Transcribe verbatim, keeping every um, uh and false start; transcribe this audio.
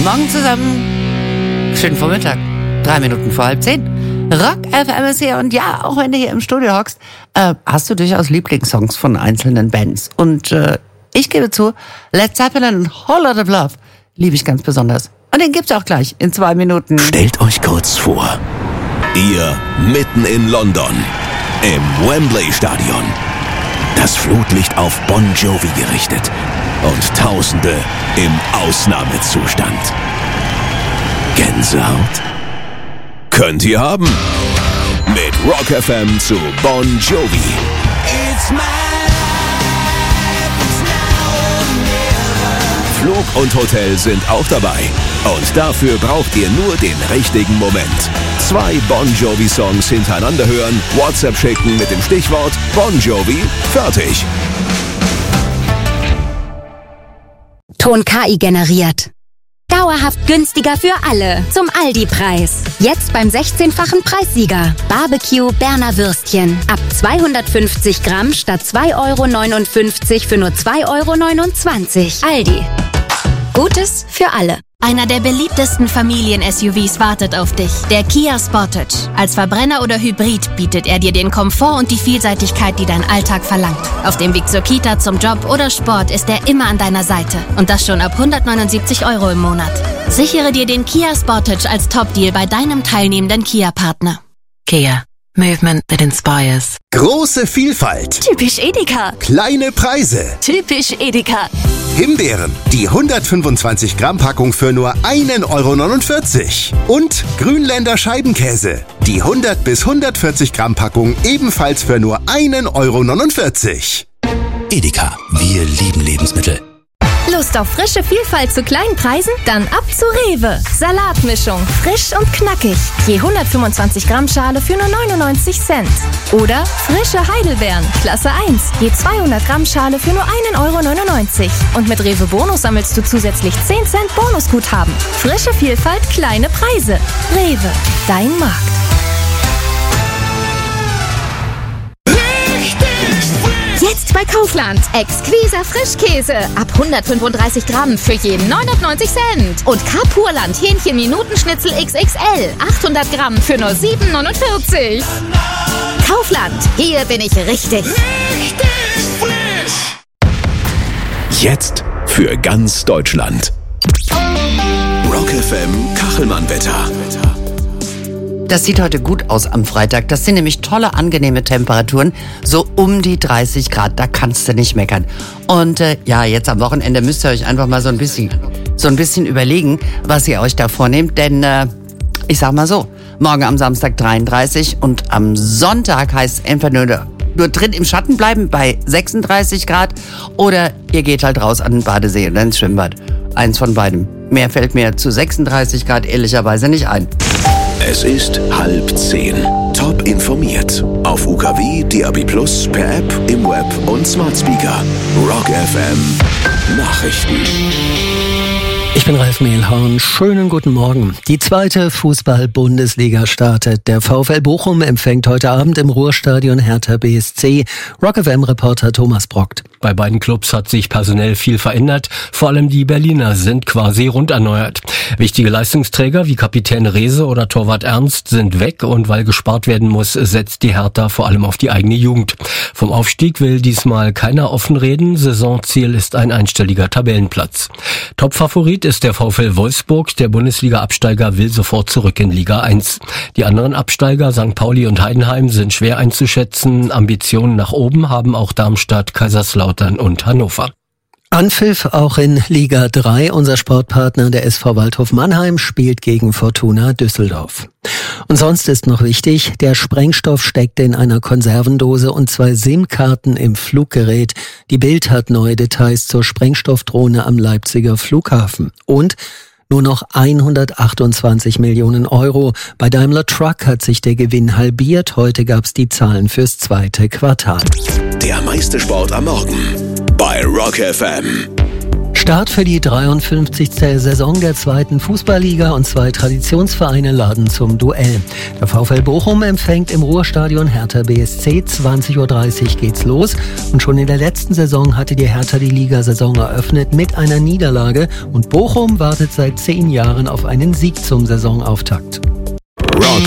Guten Morgen zusammen. Schönen Vormittag. Drei Minuten vor halb zehn. Rock F M ist hier und ja, auch wenn du hier im Studio hockst, äh, hast du durchaus Lieblingssongs von einzelnen Bands. Und äh, ich gebe zu, Led Zeppelin und Whole Lotta Love liebe ich ganz besonders. Und den gibt's auch gleich in zwei Minuten. Stellt euch kurz vor, ihr mitten in London, im Wembley-Stadion. Das Flutlicht auf Bon Jovi gerichtet und Tausende im Ausnahmezustand. Gänsehaut? Könnt ihr haben. Mit Rock F M zu Bon Jovi. It's my life, it's now or never. Flug und Hotel sind auch dabei. Und dafür braucht ihr nur den richtigen Moment. Zwei Bon Jovi-Songs hintereinander hören, WhatsApp schicken mit dem Stichwort Bon Jovi, fertig. Ton K I generiert. Dauerhaft günstiger für alle. Zum Aldi-Preis. Jetzt beim sechzehnfachen Preissieger. Barbecue Berner Würstchen. Ab zweihundertfünfzig Gramm statt zwei Euro neunundfünfzig für nur zwei Euro neunundzwanzig. Aldi. Gutes für alle. Einer der beliebtesten Familien-S U Vs wartet auf dich. Der Kia Sportage. Als Verbrenner oder Hybrid bietet er dir den Komfort und die Vielseitigkeit, die dein Alltag verlangt. Auf dem Weg zur Kita, zum Job oder Sport ist er immer an deiner Seite. Und das schon ab hundertneunundsiebzig Euro im Monat. Sichere dir den Kia Sportage als Top-Deal bei deinem teilnehmenden Kia-Partner. Kia. Movement that inspires. Große Vielfalt. Typisch Edeka. Kleine Preise. Typisch Edeka. Himbeeren, die hundertfünfundzwanzig Gramm Packung für nur einen Euro neunundvierzig. Und Grünländer Scheibenkäse, die hundert bis hundertvierzig Gramm Packung ebenfalls für nur einen Euro neunundvierzig. Edeka, wir lieben Lebensmittel. Lust auf frische Vielfalt zu kleinen Preisen? Dann ab zu Rewe. Salatmischung, frisch und knackig. Je hundertfünfundzwanzig Gramm Schale für nur neunundneunzig Cent. Oder frische Heidelbeeren, Klasse eins. Je zweihundert Gramm Schale für nur einen Euro neunundneunzig. Und mit Rewe Bonus sammelst du zusätzlich zehn Cent Bonusguthaben. Frische Vielfalt, kleine Preise. Rewe, dein Markt. Jetzt bei Kaufland. Exquisa Frischkäse. Ab hundertfünfunddreißig Gramm für jeden neunundneunzig Cent. Und Kapurland Hähnchen-Minutenschnitzel X X L. achthundert Gramm für nur sieben neunundvierzig. Kaufland. Hier bin ich richtig. Richtig frisch. Jetzt für ganz Deutschland. Rock F M Kachelmann-Wetter. Das sieht heute gut aus am Freitag. Das sind nämlich tolle, angenehme Temperaturen. So um die dreißig Grad. Da kannst du nicht meckern. Und äh, ja, jetzt am Wochenende müsst ihr euch einfach mal so ein bisschen, so ein bisschen überlegen, was ihr euch da vornehmt. Denn äh, ich sag mal so, morgen am Samstag dreiunddreißig und am Sonntag heißt es entweder nur, nur drin im Schatten bleiben bei sechsunddreißig Grad oder ihr geht halt raus an den Badesee oder ins Schwimmbad. Eins von beidem. Mehr fällt mir zu sechsunddreißig Grad ehrlicherweise nicht ein. Es ist halb zehn. Top informiert. Auf U K W, D A B Plus, per App, im Web und Smart Speaker. Rock F M Nachrichten. Ich bin Ralf Mehlhorn. Schönen guten Morgen. Die zweite Fußball-Bundesliga startet. Der VfL Bochum empfängt heute Abend im Ruhrstadion Hertha B S C. Rock F M-Reporter Thomas Brockt. Bei beiden Clubs hat sich personell viel verändert. Vor allem die Berliner sind quasi rund erneuert. Wichtige Leistungsträger wie Kapitän Rehse oder Torwart Ernst sind weg und weil gespart werden muss, setzt die Hertha vor allem auf die eigene Jugend. Vom Aufstieg will diesmal keiner offen reden. Saisonziel ist ein einstelliger Tabellenplatz. Topfavorit ist der VfL Wolfsburg. Der Bundesliga-Absteiger will sofort zurück in Liga eins. Die anderen Absteiger, Sankt Pauli und Heidenheim, sind schwer einzuschätzen. Ambitionen nach oben haben auch Darmstadt, Kaiserslautern und Hannover. Anpfiff auch in Liga drei. Unser Sportpartner, der S V Waldhof Mannheim, spielt gegen Fortuna Düsseldorf. Und sonst ist noch wichtig, der Sprengstoff steckte in einer Konservendose und zwei SIM-Karten im Fluggerät. Die Bild hat neue Details zur Sprengstoffdrohne am Leipziger Flughafen. Und nur noch hundertachtundzwanzig Millionen Euro. Bei Daimler Truck hat sich der Gewinn halbiert. Heute gab's die Zahlen fürs zweite Quartal. Der meiste Sport am Morgen bei Rock F M. Start für die dreiundfünfzigste Saison der zweiten Fußballliga und zwei Traditionsvereine laden zum Duell. Der VfL Bochum empfängt im Ruhrstadion Hertha B S C. zwanzig Uhr dreißig geht's los. Und schon in der letzten Saison hatte die Hertha die Ligasaison eröffnet mit einer Niederlage. Und Bochum wartet seit zehn Jahren auf einen Sieg zum Saisonauftakt. Rock